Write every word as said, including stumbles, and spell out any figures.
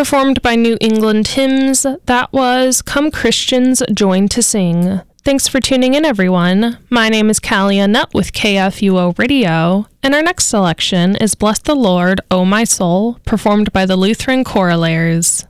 Performed by New England Hymns, that was Come Christians Join to Sing. Thanks for tuning in, everyone. My name is Callie Nutt with K F U O Radio, and our next selection is Bless the Lord, O My Soul, performed by the Lutheran Choralaires.